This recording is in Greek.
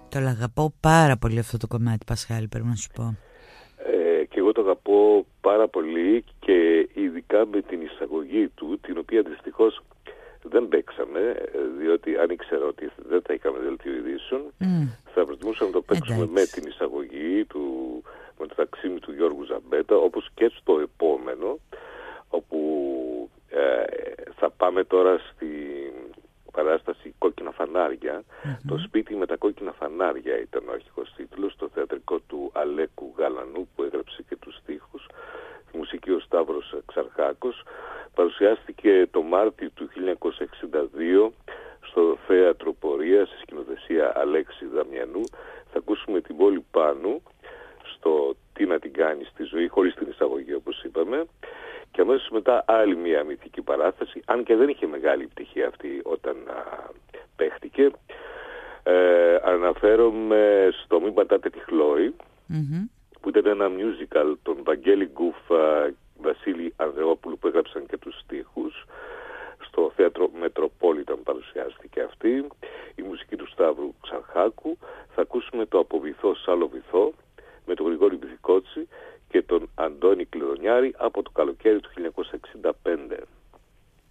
Το αγαπώ πάρα πολύ αυτό το κομμάτι, Πασχάλη, πρέπει να σου πω. Και εγώ το αγαπώ πάρα πολύ και ειδικά με την εισαγωγή του, την οποία δυστυχώς δεν παίξαμε, διότι αν ήξερα ότι δεν θα είχαμε δελτίο ειδήσεων, θα προτιμούσα να το παίξουμε με την εισαγωγή του, με το ταξίμι του Γιώργου Ζαμπέτα, όπως και στο επόμενο, όπου θα πάμε τώρα στη παράσταση Κόκκινα Φανάρια. Το σπίτι με τα κόκκινα φανάρια ήταν ο αρχικός τίτλος, το θεατρικό του Αλέκου Γαλανού, που έγραψε και τους στίχους, τη μουσική ο Σταύρος Ξαρχάκος. Παρουσιάστηκε το Μάρτιο του 1962 στο Θέατρο Πορεία, σε σκηνοθεσία Αλέξη Δαμιανού. Θα ακούσουμε την Πόλη Πάνου στο «Τι να την κάνει στη ζωή», χωρίς την εισαγωγή όπως είπαμε, και αμέσως μετά άλλη μια μυθική παράσταση, αν και δεν είχε μεγάλη επιτυχία αυτή όταν παίχτηκε. Αναφέρομαι στο «Μην πατάτε τη Χλόη», που ήταν ένα musical των Βαγγέλη Γκούφα, Βασίλη Ανδρεόπουλου, που έγραψαν και τους στίχους. Στο θέατρο Μετροπόλιταν παρουσιάστηκε αυτή. Η μουσική του Σταύρου Ξαρχάκου. Θα ακούσουμε το «Από βυθό σ' άλλο βυθό» με τον Γρηγόρη Μπιθικότση και τον Αντώνη Κλειδονιάρη από το καλοκαίρι του 1965.